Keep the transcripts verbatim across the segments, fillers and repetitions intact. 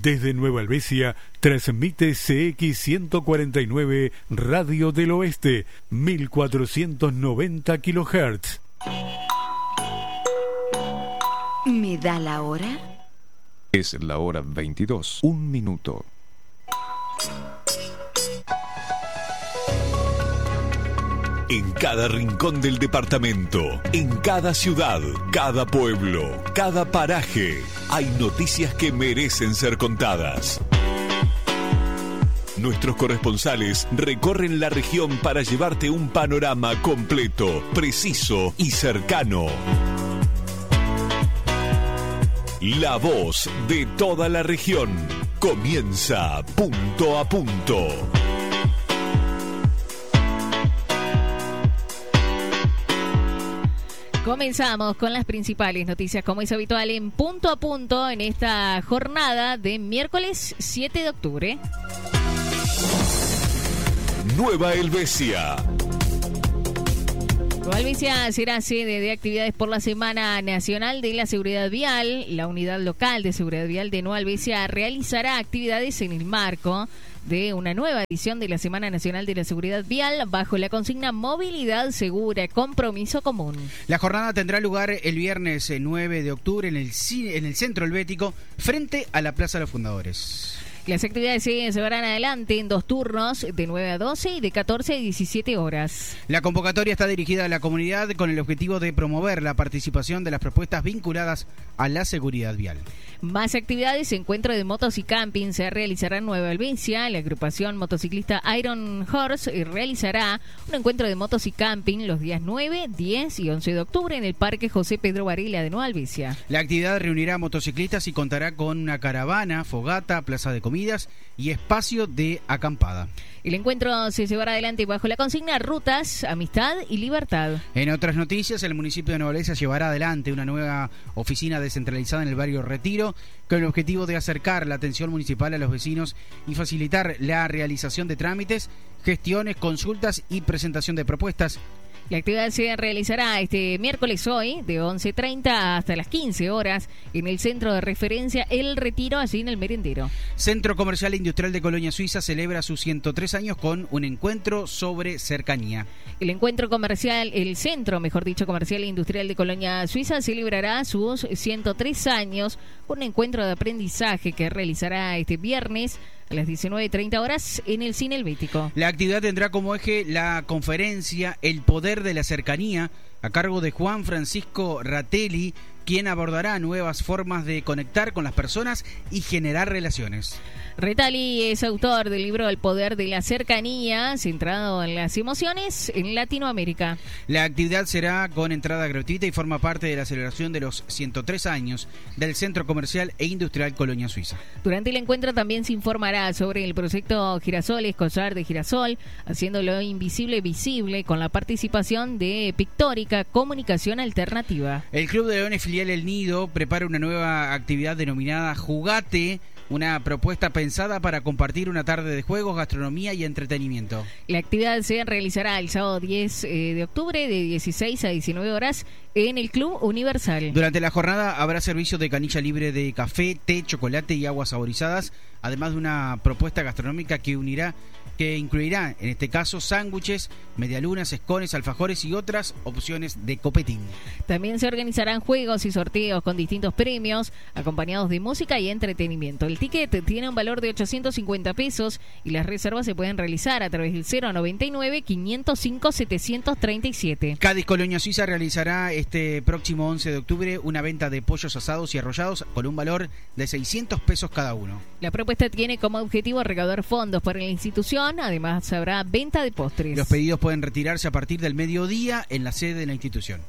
Desde Nueva Helvecia transmite C X ciento cuarenta y nueve Radio del Oeste, mil cuatrocientos noventa kilohertz. ¿Me da la hora? Es la hora veintidós, un minuto. En cada rincón del departamento, en cada ciudad, cada pueblo, cada paraje, hay noticias que merecen ser contadas. Nuestros corresponsales recorren la región para llevarte un panorama completo, preciso y cercano. La voz de toda la región comienza punto a punto. Comenzamos con las principales noticias, como es habitual, en punto a punto en esta jornada de miércoles siete de octubre. Nueva Helvecia. Nueva Helvecia será sede de actividades por la Semana Nacional de la Seguridad Vial. La Unidad Local de Seguridad Vial de Nueva Helvecia realizará actividades en el marco de una nueva edición de la Semana Nacional de la Seguridad Vial bajo la consigna Movilidad Segura, Compromiso Común. La jornada tendrá lugar el viernes nueve de octubre en el, en el Centro Helvético, frente a la Plaza de los Fundadores. Las actividades se llevarán adelante en dos turnos, de nueve a doce y de catorce a diecisiete horas. La convocatoria está dirigida a la comunidad con el objetivo de promover la participación de las propuestas vinculadas a la seguridad vial. Más actividades, encuentro de motos y camping se realizará en Nueva Helvecia. La agrupación motociclista Iron Horse realizará un encuentro de motos y camping los días nueve, diez y once de octubre en el Parque José Pedro Varela de Nueva Helvecia. La actividad reunirá a motociclistas y contará con una caravana, fogata, plaza de comidas y espacio de acampada. El encuentro se llevará adelante bajo la consigna Rutas, Amistad y Libertad. En otras noticias, el municipio de Nueva Helvecia llevará adelante una nueva oficina descentralizada en el barrio Retiro con el objetivo de acercar la atención municipal a los vecinos y facilitar la realización de trámites, gestiones, consultas y presentación de propuestas. La actividad se realizará este miércoles hoy, de once treinta hasta las quince horas, en el centro de referencia El Retiro, allí en el Merendero. Centro Comercial e Industrial de Colonia Suiza celebra sus ciento tres años con un encuentro sobre cercanía. El encuentro comercial, el centro, mejor dicho, comercial e industrial de Colonia Suiza celebrará sus ciento tres años con un encuentro de aprendizaje que realizará este viernes a las diecinueve treinta horas en el Cine Helvético. La actividad tendrá como eje la conferencia El Poder de la Cercanía, a cargo de Juan Francisco Ratelli, quien abordará nuevas formas de conectar con las personas y generar relaciones. Ratelli es autor del libro El Poder de la Cercanía, centrado en las emociones en Latinoamérica. La actividad será con entrada gratuita y forma parte de la celebración de los ciento tres años del Centro Comercial e Industrial Colonia Suiza. Durante el encuentro también se informará sobre el proyecto Girasoles, Collar de Girasol, haciendo lo invisible visible, con la participación de Pictórica Comunicación Alternativa. El Club de Leones Filial El Nido prepara una nueva actividad denominada Jugate, una propuesta pensada para compartir una tarde de juegos, gastronomía y entretenimiento. La actividad se realizará el sábado diez de octubre de dieciséis a diecinueve horas en el Club Universal. Durante la jornada habrá servicio de canilla libre de café, té, chocolate y aguas saborizadas, además de una propuesta gastronómica que unirá que incluirá, en este caso, sándwiches, medialunas, escones, alfajores y otras opciones de copetín. También se organizarán juegos y sorteos con distintos premios, acompañados de música y entretenimiento. El ticket tiene un valor de ochocientos cincuenta pesos y las reservas se pueden realizar a través del cero noventa y nueve, quinientos cinco, setecientos treinta y siete. Cádiz Colonia Suiza realizará este próximo once de octubre una venta de pollos asados y arrollados con un valor de seiscientos pesos cada uno. La propuesta tiene como objetivo recaudar fondos para la institución. Además, habrá venta de postres. Los pedidos pueden retirarse a partir del mediodía en la sede de la institución.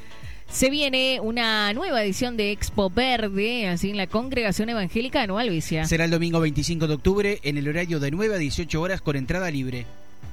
Se viene una nueva edición de Expo Verde, así en la Congregación Evangélica de Nueva Helvecia. Será el domingo veinticinco de octubre en el horario de nueve a dieciocho horas con entrada libre.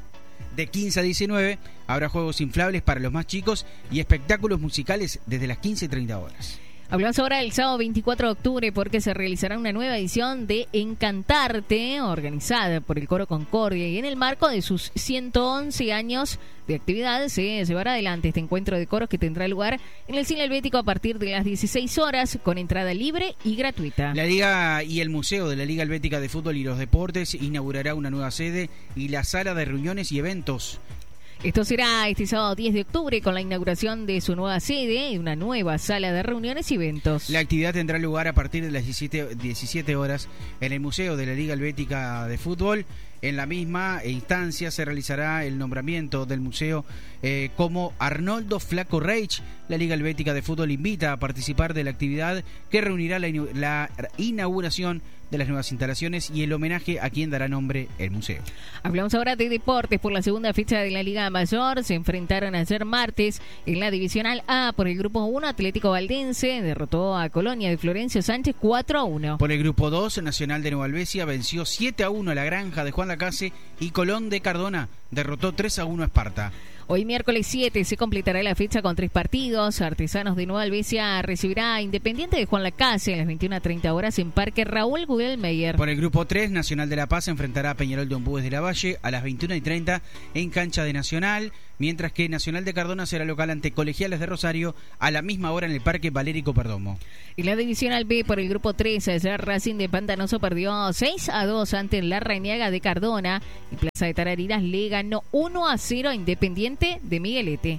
De quince a diecinueve habrá juegos inflables para los más chicos y espectáculos musicales desde las quince y treinta horas. Hablamos ahora del sábado veinticuatro de octubre porque se realizará una nueva edición de Encantarte, organizada por el Coro Concordia, y en el marco de sus ciento once años de actividad se llevará adelante este encuentro de coros que tendrá lugar en el Cine Helvético a partir de las dieciséis horas con entrada libre y gratuita. La Liga y el Museo de la Liga Helvética de Fútbol y los Deportes inaugurará una nueva sede y la sala de reuniones y eventos. Esto será este sábado diez de octubre con la inauguración de su nueva sede y una nueva sala de reuniones y eventos. La actividad tendrá lugar a partir de las diecisiete horas en el Museo de la Liga Helvética de Fútbol. En la misma instancia se realizará el nombramiento del museo eh, como Arnoldo Flaco Reich. La Liga Helvética de Fútbol invita a participar de la actividad que reunirá la, la inauguración de las nuevas instalaciones y el homenaje a quien dará nombre el museo. Hablamos ahora de deportes. Por la segunda fecha de la Liga Mayor se enfrentaron ayer martes en la Divisional A. Por el Grupo uno, Atlético Valdense derrotó a Colonia de Florencio Sánchez cuatro a uno. Por el Grupo dos, Nacional de Nueva Albesia venció siete a uno a la Granja de Juan Lacase y Colón de Cardona derrotó tres a uno a Esparta. Hoy miércoles siete se completará la fecha con tres partidos. Artesanos de Nueva Albesia recibirá a Independiente de Juan Lacase a las veintiuna treinta horas en Parque Raúl Gugelmeyer. Por el Grupo tres, Nacional de La Paz enfrentará a Peñarol de Ombúes de la Valle a las veintiuna y treinta en cancha de Nacional, mientras que Nacional de Cardona será local ante Colegiales de Rosario a la misma hora en el Parque Valérico Perdomo. En la Divisional B, por el Grupo tres, ayer Racing de Pantanoso perdió seis a dos ante la Rainiaga de Cardona y Plaza de Tarariras le ganó uno a cero a Independiente de Miguelete.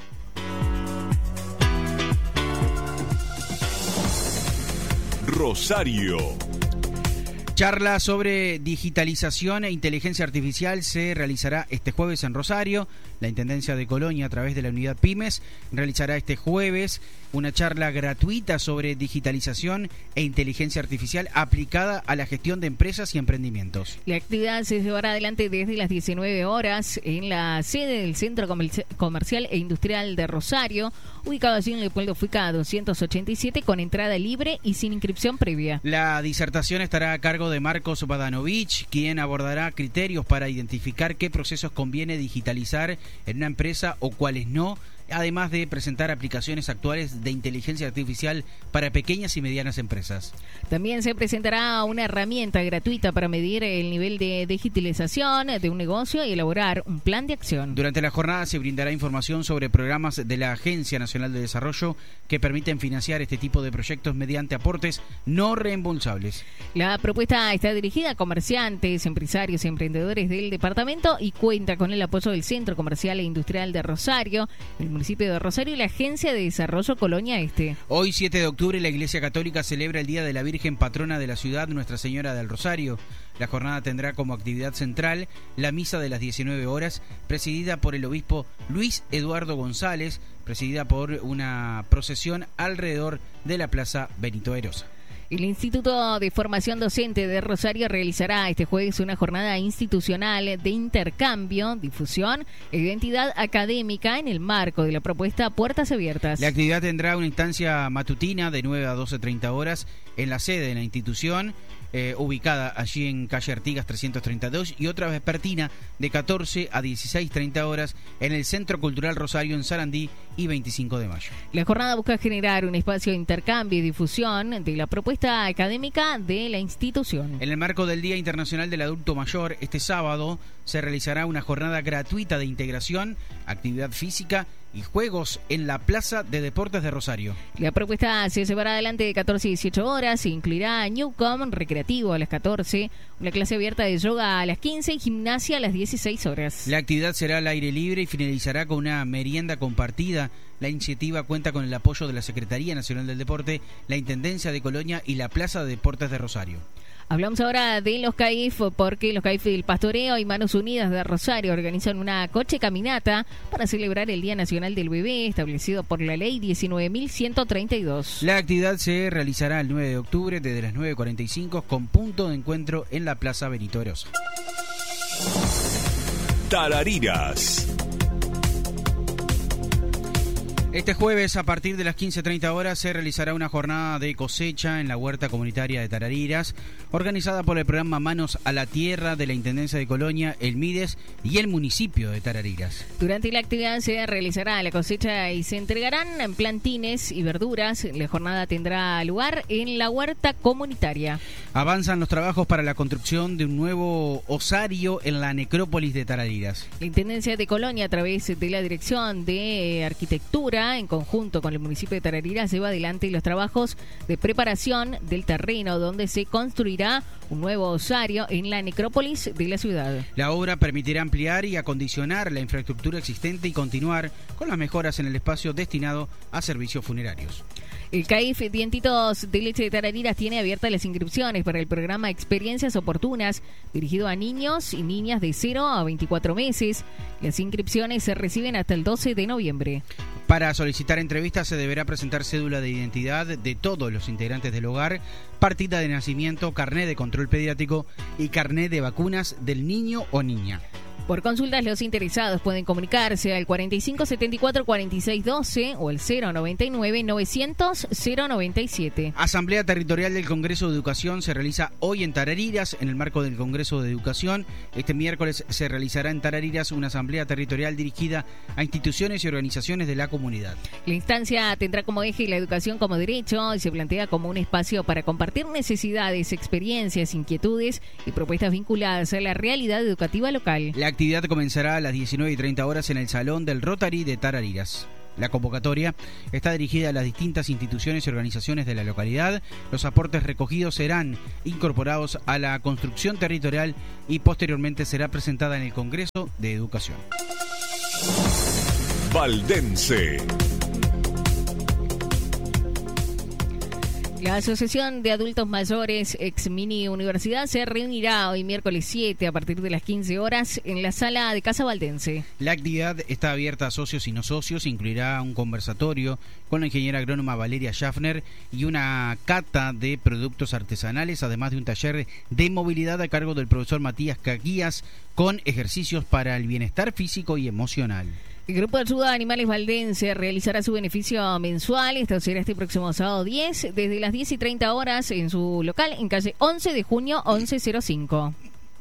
Rosario. Charla sobre digitalización e inteligencia artificial se realizará este jueves en Rosario. La Intendencia de Colonia, a través de la unidad Pymes, realizará este jueves una charla gratuita sobre digitalización e inteligencia artificial aplicada a la gestión de empresas y emprendimientos. La actividad se llevará adelante desde las diecinueve horas en la sede del Centro Comercial e Industrial de Rosario, ubicado allí en Leopoldo Fuica doscientos ochenta y siete, con entrada libre y sin inscripción previa. La disertación estará a cargo de Marcos Badanovich, quien abordará criterios para identificar qué procesos conviene digitalizar en una empresa o cuáles no, además de presentar aplicaciones actuales de inteligencia artificial para pequeñas y medianas empresas. También se presentará una herramienta gratuita para medir el nivel de digitalización de un negocio y elaborar un plan de acción. Durante la jornada se brindará información sobre programas de la Agencia Nacional de Desarrollo que permiten financiar este tipo de proyectos mediante aportes no reembolsables. La propuesta está dirigida a comerciantes, empresarios y emprendedores del departamento y cuenta con el apoyo del Centro Comercial e Industrial de Rosario, el municipio de Rosario y la Agencia de Desarrollo Colonia Este. Hoy, siete de octubre, la Iglesia Católica celebra el Día de la Virgen Patrona de la ciudad, Nuestra Señora del Rosario. La jornada tendrá como actividad central la misa de las diecinueve horas, presidida por el obispo Luis Eduardo González, presidida por una procesión alrededor de la Plaza Benito Erosa. El Instituto de Formación Docente de Rosario realizará este jueves una jornada institucional de intercambio, difusión e identidad académica en el marco de la propuesta Puertas Abiertas. La actividad tendrá una instancia matutina de nueve a doce treinta horas en la sede de la institución, eh, ubicada allí en calle Artigas trescientos treinta y dos, y otra vespertina de catorce a dieciséis treinta horas en el Centro Cultural Rosario en Sarandí y veinticinco de mayo. La jornada busca generar un espacio de intercambio y difusión de la propuesta académica de la institución. En el marco del Día Internacional del Adulto Mayor, este sábado se realizará una jornada gratuita de integración, actividad física y juegos en la Plaza de Deportes de Rosario. La propuesta se llevará adelante de catorce a dieciocho horas e incluirá Newcom recreativo a las catorce, una clase abierta de yoga a las quince y gimnasia a las dieciséis horas. La actividad será al aire libre y finalizará con una merienda compartida. La iniciativa cuenta con el apoyo de la Secretaría Nacional del Deporte, la Intendencia de Colonia y la Plaza de Deportes de Rosario. Hablamos ahora de los C A I F, porque los C A I F del Pastoreo y Manos Unidas de Rosario organizan una coche caminata para celebrar el Día Nacional del Bebé, establecido por la Ley diecinueve mil ciento treinta y dos. La actividad se realizará el nueve de octubre desde las nueve cuarenta y cinco con punto de encuentro en la Plaza Benito Erosa. Tarariras. Este jueves, a partir de las quince treinta horas, se realizará una jornada de cosecha en la huerta comunitaria de Tarariras, organizada por el programa Manos a la Tierra de la Intendencia de Colonia, el MIDES y el municipio de Tarariras. Durante la actividad se realizará la cosecha y se entregarán plantines y verduras. La jornada tendrá lugar en la huerta comunitaria. Avanzan los trabajos para la construcción de un nuevo osario en la necrópolis de Tarariras. La Intendencia de Colonia, a través de la Dirección de Arquitectura, en conjunto con el municipio de Tarariras, lleva adelante los trabajos de preparación del terreno donde se construirá un nuevo osario en la necrópolis de la ciudad. La obra permitirá ampliar y acondicionar la infraestructura existente y continuar con las mejoras en el espacio destinado a servicios funerarios. El C A I F Dientitos de Leche de Tarariras tiene abiertas las inscripciones para el programa Experiencias Oportunas, dirigido a niños y niñas de cero a veinticuatro meses. Las inscripciones se reciben hasta el doce de noviembre. Para solicitar entrevistas se deberá presentar cédula de identidad de todos los integrantes del hogar, partida de nacimiento, carné de control pediátrico y carné de vacunas del niño o niña. Por consultas, los interesados pueden comunicarse al cuarenta y cinco setenta y cuatro cuarenta y seis doce o el cero noventa y nueve novecientos cero noventa y siete. Asamblea Territorial del Congreso de Educación se realiza hoy en Tarariras en el marco del Congreso de Educación. Este miércoles se realizará en Tarariras una asamblea territorial dirigida a instituciones y organizaciones de la comunidad. La instancia tendrá como eje la educación como derecho y se plantea como un espacio para compartir necesidades, experiencias, inquietudes y propuestas vinculadas a la realidad educativa local. La actividad comenzará a las diecinueve y treinta horas en el Salón del Rotary de Tarariras. La convocatoria está dirigida a las distintas instituciones y organizaciones de la localidad. Los aportes recogidos serán incorporados a la construcción territorial y posteriormente será presentada en el Congreso de Educación. Valdense. La Asociación de Adultos Mayores Ex Mini Universidad se reunirá hoy miércoles siete a partir de las quince horas en la sala de Casa Valdense. La actividad está abierta a socios y no socios, incluirá un conversatorio con la ingeniera agrónoma Valeria Schaffner y una cata de productos artesanales, además de un taller de movilidad a cargo del profesor Matías Caguías con ejercicios para el bienestar físico y emocional. El Grupo de Ayuda a Animales Valdense realizará su beneficio mensual. Esto será este próximo sábado diez, desde las diez y treinta horas en su local en calle once de junio once cero cinco.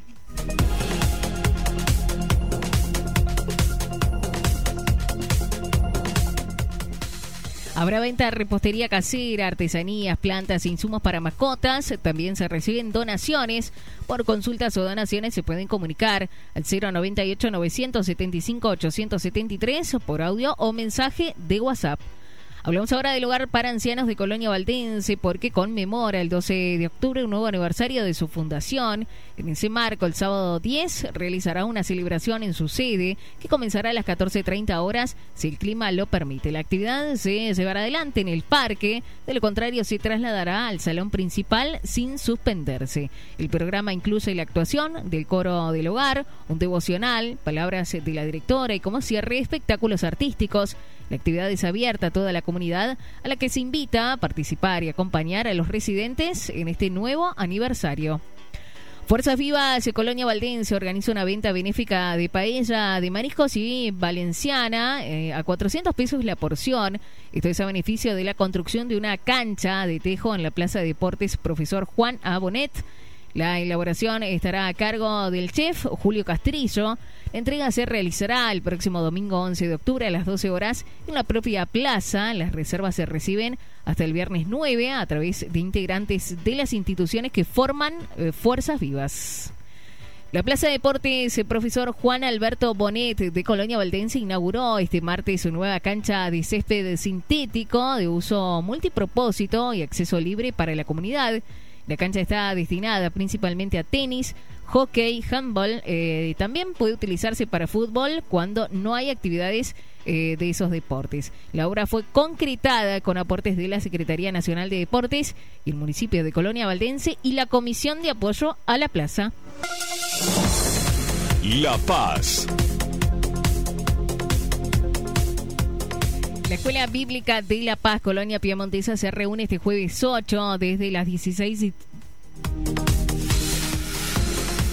Habrá venta de repostería casera, artesanías, plantas e insumos para mascotas. También se reciben donaciones. Por consultas o donaciones se pueden comunicar al cero noventa y ocho novecientos setenta y cinco ochocientos setenta y tres por audio o mensaje de WhatsApp. Hablamos ahora del Hogar para Ancianos de Colonia Valdense porque conmemora el doce de octubre un nuevo aniversario de su fundación. En ese marco, el sábado diez realizará una celebración en su sede que comenzará a las catorce treinta horas si el clima lo permite. La actividad se llevará adelante en el parque, de lo contrario se trasladará al salón principal sin suspenderse. El programa incluye la actuación del coro del hogar, un devocional, palabras de la directora y como cierre espectáculos artísticos. La actividad es abierta a toda la comunidad, a la que se invita a participar y acompañar a los residentes en este nuevo aniversario. Fuerzas Vivas de Colonia Valdense organiza una venta benéfica de paella de mariscos y valenciana eh, a cuatrocientos pesos la porción. Esto es a beneficio de la construcción de una cancha de tejo en la Plaza de Deportes Profesor Juan A. Bonet. La elaboración estará a cargo del chef Julio Castrillo. La entrega se realizará el próximo domingo once de octubre a las doce horas en la propia plaza. Las reservas se reciben hasta el viernes nueve a través de integrantes de las instituciones que forman eh, Fuerzas Vivas. La Plaza de Deportes eh, Profesor Juan Alberto Bonet de Colonia Valdense inauguró este martes su nueva cancha de césped sintético de uso multipropósito y acceso libre para la comunidad. La cancha está destinada principalmente a tenis, hockey, handball. Eh, también puede utilizarse para fútbol cuando no hay actividades eh, de esos deportes. La obra fue concretada con aportes de la Secretaría Nacional de Deportes y el municipio de Colonia Valdense y la Comisión de Apoyo a la Plaza. La Paz. La Escuela Bíblica de La Paz, Colonia Piamontesa, se reúne este jueves ocho desde las dieciséis y...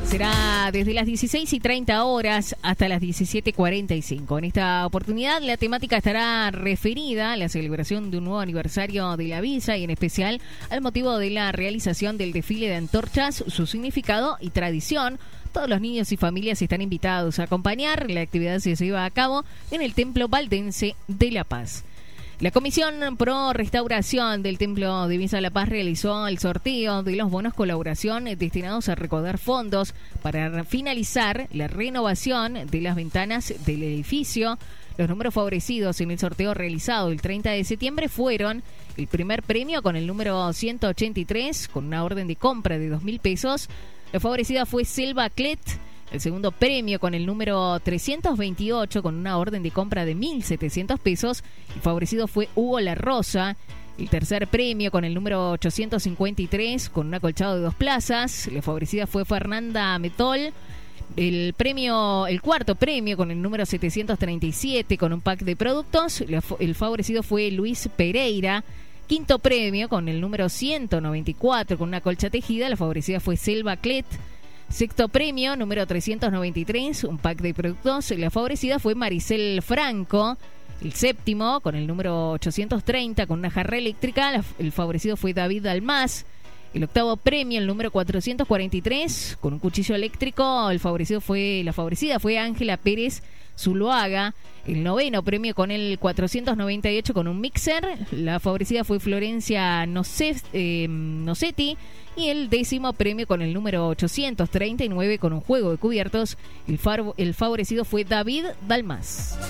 Será desde las dieciséis y treinta horas hasta las diecisiete cuarenta y cinco. En esta oportunidad la temática estará referida a la celebración de un nuevo aniversario de la villa y en especial al motivo de la realización del desfile de antorchas, su significado y tradición. Todos los niños y familias están invitados a acompañar. La actividad se lleva a cabo en el Templo Valdense de La Paz. La Comisión Pro Restauración del Templo de Villa La Paz realizó el sorteo de los bonos colaboración destinados a recaudar fondos para finalizar la renovación de las ventanas del edificio. Los números favorecidos en el sorteo realizado el treinta de septiembre fueron el primer premio con el número ciento ochenta y tres con una orden de compra de dos mil pesos. La favorecida fue Selva Clet. El segundo premio con el número trescientos veintiocho con una orden de compra de mil setecientos pesos. El favorecido fue Hugo La Rosa. El tercer premio con el número ochocientos cincuenta y tres con un acolchado de dos plazas. La favorecida fue Fernanda Metol. El premio, el cuarto premio con el número setecientos treinta y siete con un pack de productos. El favorecido fue Luis Pereira. Quinto premio con el número ciento noventa y cuatro con una colcha tejida. La favorecida fue Selva Clet. Sexto premio, número trescientos noventa y tres, un pack de productos. La favorecida fue Maricel Franco. El séptimo, con el número ochocientos treinta, con una jarra eléctrica. El favorecido fue David Almaz. El octavo premio, el número cuatrocientos cuarenta y tres, con un cuchillo eléctrico. El favorecido fue, la favorecida fue Ángela Pérez Zuluaga. El noveno premio con el cuatrocientos noventa y ocho con un mixer. La favorecida fue Florencia Nocet, eh, Nocetti. Y el décimo premio con el número ochocientos treinta y nueve con un juego de cubiertos. El, far, el favorecido fue David Dalmaz.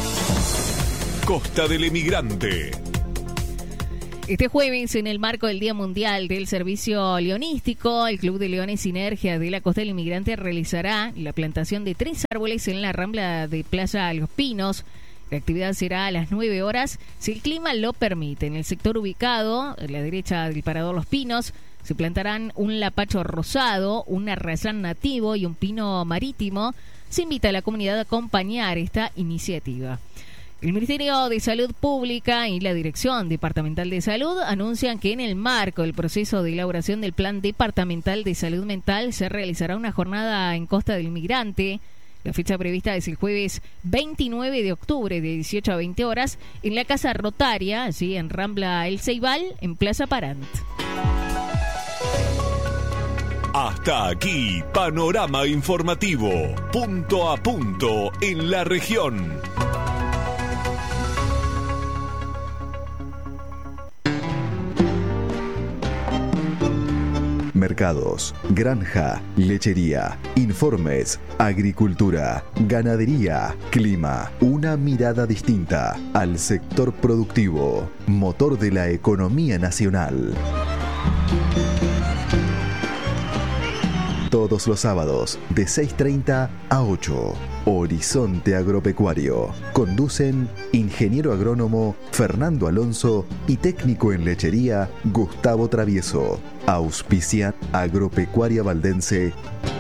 Costa del Emigrante. Este jueves, en el marco del Día Mundial del Servicio Leonístico, el Club de Leones Sinergia de la Costa del Inmigrante realizará la plantación de tres árboles en la Rambla de Playa Los Pinos. La actividad será a las nueve horas, si el clima lo permite. En el sector ubicado, a la derecha del Parador Los Pinos, se plantarán un lapacho rosado, un arrayán nativo y un pino marítimo. Se invita a la comunidad a acompañar esta iniciativa. El Ministerio de Salud Pública y la Dirección Departamental de Salud anuncian que en el marco del proceso de elaboración del Plan Departamental de Salud Mental se realizará una jornada en Costa del Inmigrante. La fecha prevista es el jueves veintinueve de octubre de dieciocho a veinte horas en la Casa Rotaria, allí en Rambla El Ceibal, en Plaza Parant. Hasta aquí, panorama informativo, punto a punto en la región. Mercados, granja, lechería, informes, agricultura, ganadería, clima. Una mirada distinta al sector productivo, motor de la economía nacional. Todos los sábados de seis treinta a ocho. Horizonte Agropecuario. Conducen ingeniero agrónomo Fernando Alonso y técnico en lechería Gustavo Travieso. Auspicia Agropecuaria Valdense.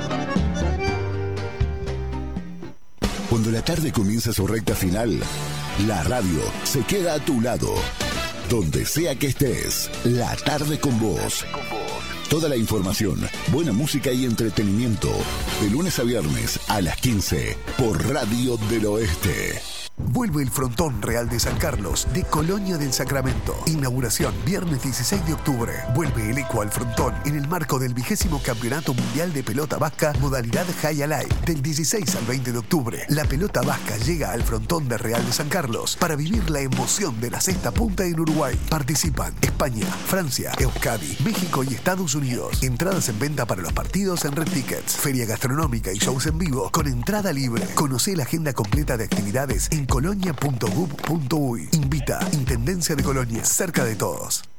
Cuando la tarde comienza su recta final, la radio se queda a tu lado. Donde sea que estés, la tarde con vos. Toda la información, buena música y entretenimiento. De lunes a viernes a las quince por Radio del Oeste. Vuelve el Frontón Real de San Carlos de Colonia del Sacramento. Inauguración viernes dieciséis de octubre. Vuelve el eco al Frontón en el marco del vigésimo Campeonato Mundial de Pelota Vasca modalidad High Alive. Del dieciséis al veinte de octubre, la pelota vasca llega al Frontón de Real de San Carlos para vivir la emoción de la sexta punta en Uruguay. Participan España, Francia, Euskadi, México y Estados Unidos. Entradas en venta para los partidos en Red Tickets. Feria gastronómica y shows en vivo con entrada libre. Conocé la agenda completa de actividades en colonia punto gov punto uy. Invita Intendencia de Colonia, cerca de todos.